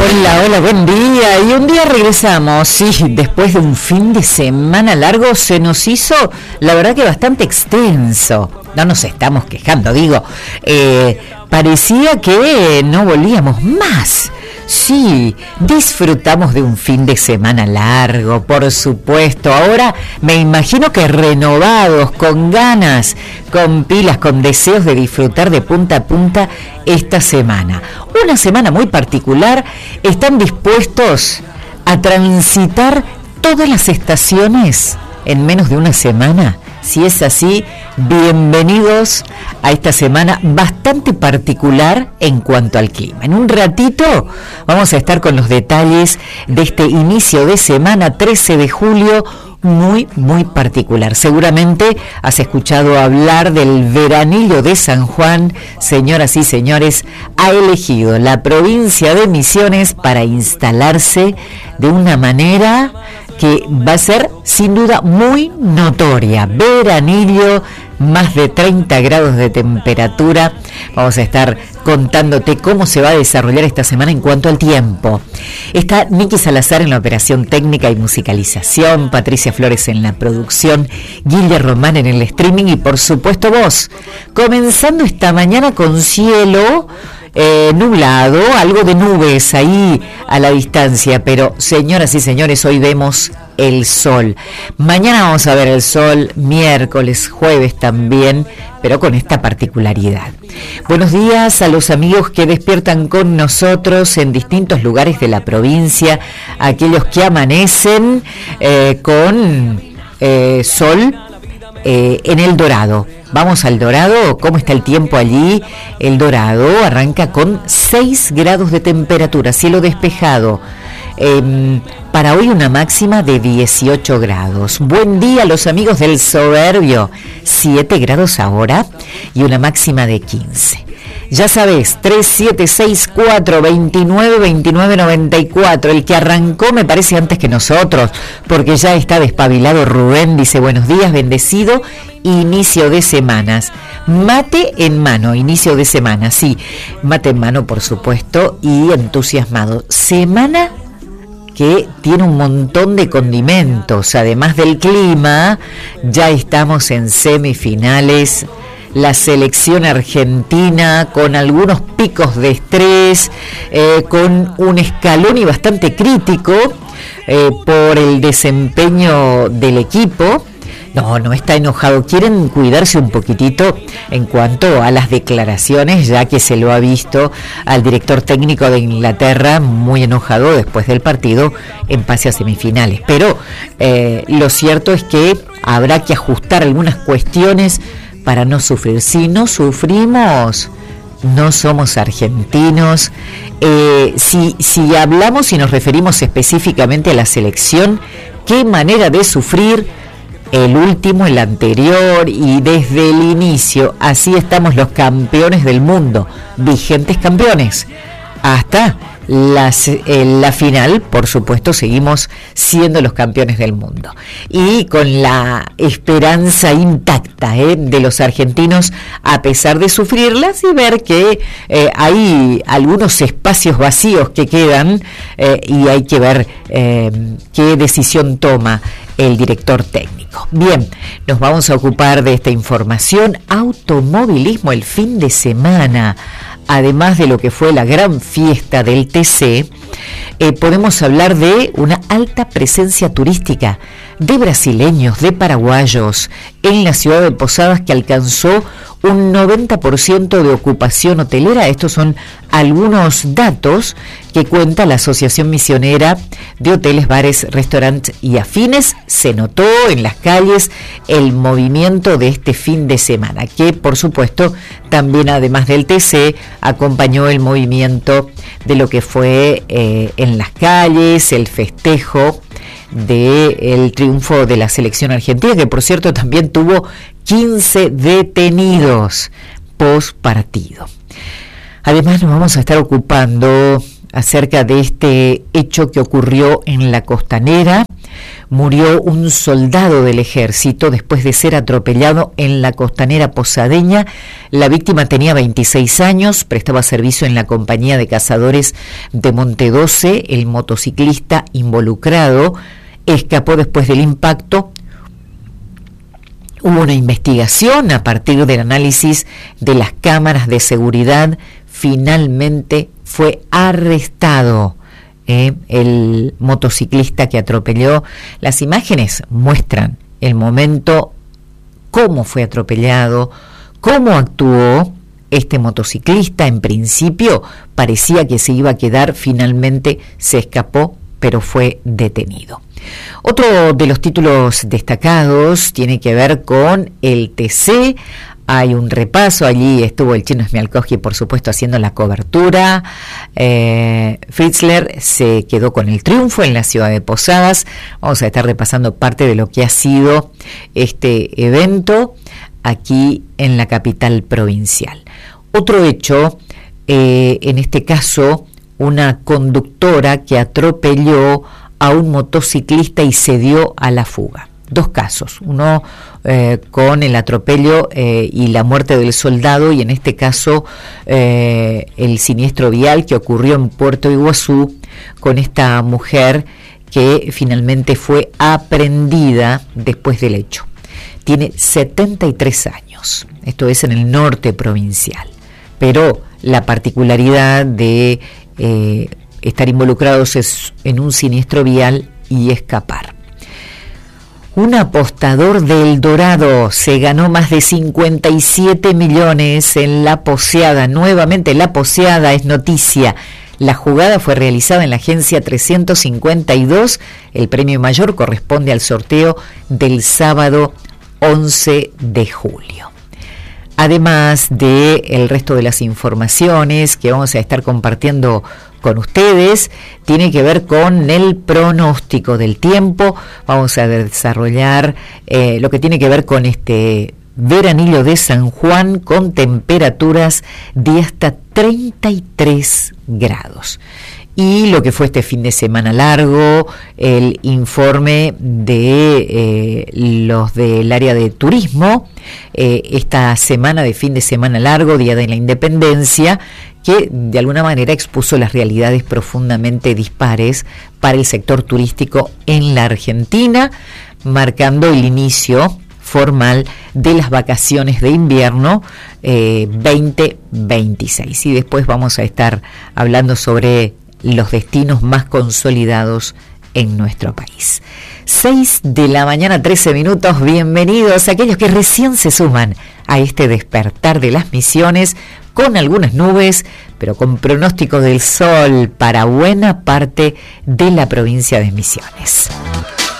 Hola, hola, buen día. Y un día regresamos, sí, después de un fin de semana largo se nos hizo, la verdad que bastante extenso. No nos estamos quejando, digo, parecía que no volvíamos más. Sí, disfrutamos de un fin de semana largo, por supuesto. Ahora me imagino que renovados, con ganas, con pilas, con deseos de disfrutar de punta a punta esta semana. Una semana muy particular. ¿Están dispuestos a transitar todas las estaciones en menos de una semana? Si es así, bienvenidos a esta semana bastante particular en cuanto al clima. En un ratito vamos a estar con los detalles de este inicio de semana, 13 de julio, muy, muy particular. Seguramente has escuchado hablar del veranillo de San Juan. Señoras y señores, ha elegido la provincia de Misiones para instalarse de una manera que va a ser sin duda muy notoria. Veranillo, más de 30 grados de temperatura. Vamos a estar contándote cómo se va a desarrollar esta semana en cuanto al tiempo. Está Niki Salazar en la operación técnica y musicalización, Patricia Flores en la producción, Guille Román en el streaming y por supuesto vos, comenzando esta mañana con cielo nublado, algo de nubes ahí a la distancia, pero señoras y señores, hoy vemos el sol. Mañana vamos a ver el sol, miércoles, jueves también, pero con esta particularidad. Buenos días a los amigos que despiertan con nosotros en distintos lugares de la provincia, aquellos que amanecen con sol en El Dorado. Vamos al Dorado. ¿Cómo está el tiempo allí? El Dorado arranca con 6 grados de temperatura, cielo despejado. Para hoy una máxima de 18 grados. Buen día a los amigos del Soberbio. 7 grados ahora y una máxima de 15. Ya sabes, 3764-292994. El que arrancó me parece antes que nosotros, porque ya está despabilado Rubén. Dice, buenos días, bendecido inicio de semanas. Mate en mano, inicio de semana, sí. Mate en mano, por supuesto, y entusiasmado. Semana que tiene un montón de condimentos. Además del clima, ya estamos en semifinales. La selección argentina con algunos picos de estrés, con un escalón y bastante crítico por el desempeño del equipo. No está enojado, quieren cuidarse un poquitito en cuanto a las declaraciones, ya que se lo ha visto al director técnico de Inglaterra muy enojado después del partido en pase a semifinales. Pero lo cierto es que habrá que ajustar algunas cuestiones para no sufrir. Si no sufrimos, no somos argentinos. Si hablamos y nos referimos específicamente a la selección, qué manera de sufrir el último, el anterior y desde el inicio. Así estamos los campeones del mundo, vigentes campeones, hasta la final. Por supuesto, seguimos siendo los campeones del mundo y con la esperanza intacta de los argentinos, a pesar de sufrirlas y ver que hay algunos espacios vacíos que quedan, y hay que ver qué decisión toma el director técnico. Bien, nos vamos a ocupar de esta información. Automovilismo el fin de semana. Además de lo que fue la gran fiesta del TC, podemos hablar de una alta presencia turística de brasileños, de paraguayos en la ciudad de Posadas, que alcanzó un 90% de ocupación hotelera. Estos son algunos datos que cuenta la Asociación Misionera de Hoteles, Bares, Restaurantes y Afines. Se notó en las calles el movimiento de este fin de semana, que por supuesto también, además del TC, acompañó el movimiento de lo que fue en las calles, el festejo del triunfo de la selección argentina, que por cierto también tuvo 15 detenidos post partido. Además nos vamos a estar ocupando acerca de este hecho que ocurrió en la Costanera. Murió un soldado del ejército después de ser atropellado en la Costanera posadeña. La víctima tenía 26 años, prestaba servicio en la compañía de cazadores de Monte 12. El motociclista involucrado escapó después del impacto. Hubo una investigación a partir del análisis de las cámaras de seguridad. Finalmente fue arrestado el motociclista que atropelló. Las imágenes muestran el momento, cómo fue atropellado, cómo actuó este motociclista. En principio parecía que se iba a quedar, finalmente se escapó, pero fue detenido. Otro de los títulos destacados tiene que ver con el TC. Hay un repaso, allí estuvo el Chino Smialkowski, por supuesto, haciendo la cobertura. Fritzler se quedó con el triunfo en la ciudad de Posadas. Vamos a estar repasando parte de lo que ha sido este evento aquí en la capital provincial. Otro hecho, en este caso, una conductora que atropelló a un motociclista y se dio a la fuga. Dos casos, uno con el atropello y la muerte del soldado, y en este caso el siniestro vial que ocurrió en Puerto Iguazú con esta mujer que finalmente fue aprehendida después del hecho. Tiene 73 años, esto es en el norte provincial, pero la particularidad de estar involucrados es en un siniestro vial y escapar. Un apostador de El Dorado se ganó más de 57 millones en La Poseada. Nuevamente La Poseada es noticia. La jugada fue realizada en la agencia 352. El premio mayor corresponde al sorteo del sábado 11 de julio. Además de el resto de las informaciones que vamos a estar compartiendo con ustedes, tiene que ver con el pronóstico del tiempo. Vamos a desarrollar lo que tiene que ver con este veranillo de San Juan con temperaturas de hasta 33 grados. Y lo que fue este fin de semana largo, el informe de los del área de turismo, esta semana de fin de semana largo, Día de la Independencia, que de alguna manera expuso las realidades profundamente dispares para el sector turístico en la Argentina, marcando el inicio formal de las vacaciones de invierno 2026. Y después vamos a estar hablando sobre los destinos más consolidados en nuestro país. 6 de la mañana, 13 minutos. Bienvenidos a aquellos que recién se suman a este despertar de las Misiones, con algunas nubes, pero con pronóstico del sol para buena parte de la provincia de Misiones.